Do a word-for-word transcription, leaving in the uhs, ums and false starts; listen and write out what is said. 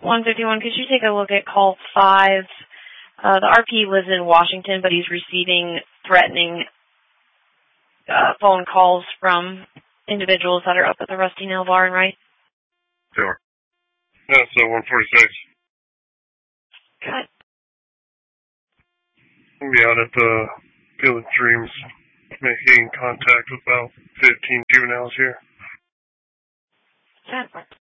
one fifty-one, could you take a look at call five? Uh, the R P lives in Washington, but he's receiving threatening uh, phone calls from individuals that are up at the Rusty Nail Bar and Right. Sure. Yeah, so one forty-six. Cut. I'll be out at the Field of Dreams, making contact with about fifteen juveniles here. That works.